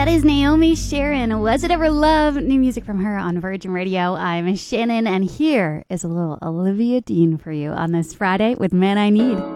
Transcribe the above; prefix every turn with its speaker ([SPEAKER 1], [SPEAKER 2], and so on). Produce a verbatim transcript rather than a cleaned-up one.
[SPEAKER 1] That is Naomi Sharon. Was It Ever Love? New music from her on Virgin Radio. I'm Shannon, and here is a little Olivia Dean for you on this Friday with Man I Need.